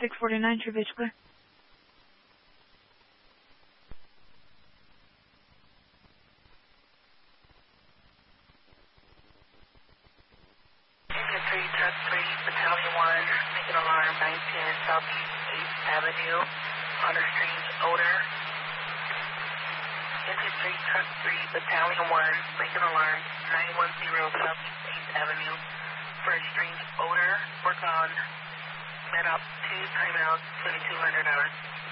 649, True Beach Clear. Union 3, Truck 3, Battalion 1, making alarm, 910 Southeast 8th Avenue, on a strange odor. Union 3, Truck 3, Battalion 1, making alarm, 910 Southeast 8th Avenue, for a strange odor. Work on Med Op 2, timeout, 2200 hours.